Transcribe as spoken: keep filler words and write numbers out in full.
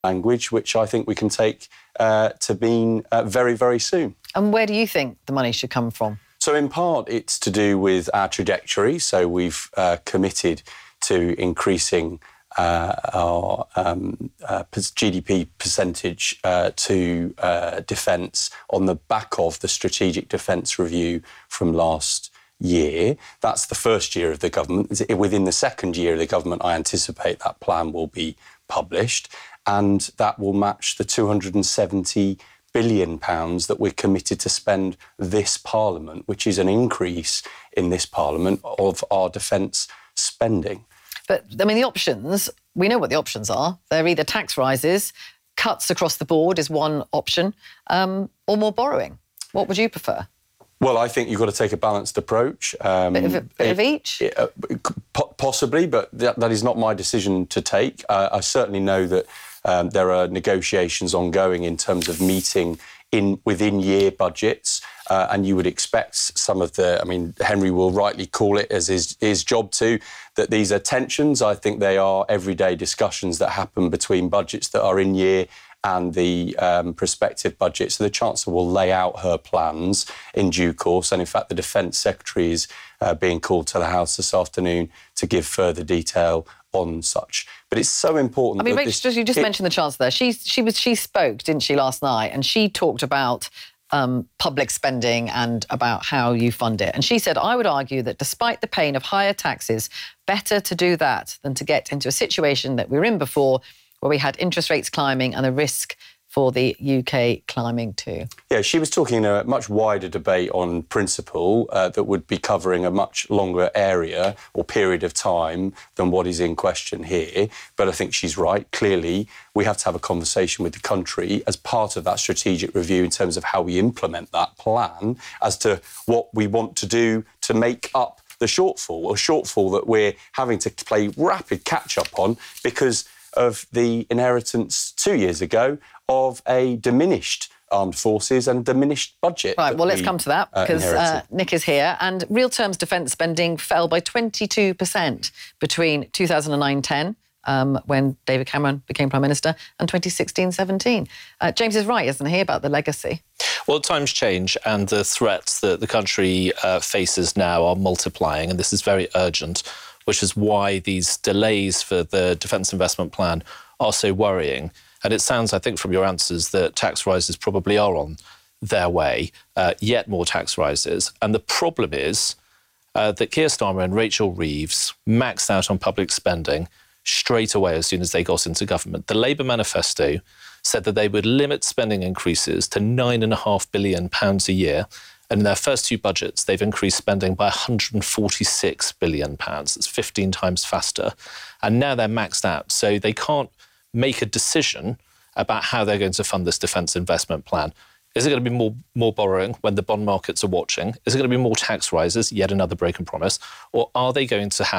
language, which I think we can take uh, to mean uh, very, very soon. And where do you think the money should come from? So in part, it's to do with our trajectory. So we've uh, committed to increasing uh, our um, uh, G D P percentage uh, to uh, defence on the back of the Strategic Defence Review from last year. That's the first year of the government. Within the second year of the government, I anticipate that plan will be published, and that will match the two hundred seventy billion pounds that we're committed to spend this Parliament, which is an increase in this Parliament of our defence spending. But, I mean, the options, we know what the options are. They're either tax rises, cuts across the board is one option, um, or more borrowing. What would you prefer? Well, I think you've got to take a balanced approach. Um, bit of, bit it, of each? It, uh, possibly, but that, that is not my decision to take. Uh, I certainly know that um, there are negotiations ongoing in terms of meeting in within-year budgets, uh, and you would expect some of the, I mean, Henry will rightly call it, as his, his job to, that these are tensions. I think they are everyday discussions that happen between budgets that are in year and the um, prospective budget. So the Chancellor will lay out her plans in due course. And in fact, the Defence Secretary is uh, being called to the House this afternoon to give further detail on such. But it's so important. I mean, that Rachel, this, you just it, mentioned the Chancellor. She, she, was, she spoke, didn't she, last night? And she talked about um, public spending and about how you fund it. And she said, I would argue that despite the pain of higher taxes, better to do that than to get into a situation that we were in before, where we had interest rates climbing and the risk for the U K climbing too. Yeah, she was talking in a much wider debate on principle uh, that would be covering a much longer area or period of time than what is in question here. But I think she's right. Clearly, we have to have a conversation with the country as part of that strategic review in terms of how we implement that plan as to what we want to do to make up the shortfall, or shortfall that we're having to play rapid catch-up on because of the inheritance two years ago of a diminished armed forces and diminished budget. Right, well, let's we, come to that, because uh, uh, Nick is here. And real terms defence spending fell by twenty-two percent between two thousand nine ten, um, when David Cameron became Prime Minister, and twenty sixteen seventeen. Uh, James is right, isn't he, about the legacy? Well, times change and the threats that the country uh, faces now are multiplying, and this is very urgent, which is why these delays for the Defence Investment Plan are so worrying. And it sounds, I think, from your answers that tax rises probably are on their way, uh, yet more tax rises. And the problem is uh, that Keir Starmer and Rachel Reeves maxed out on public spending straight away as soon as they got into government. The Labour manifesto said that they would limit spending increases to nine point five billion pounds a year. And in their first two budgets, they've increased spending by one hundred forty-six billion pounds. That's fifteen times faster. And now they're maxed out. So they can't make a decision about how they're going to fund this defence investment plan. Is it going to be more, more borrowing when the bond markets are watching? Is it going to be more tax rises, yet another broken promise? Or are they going to have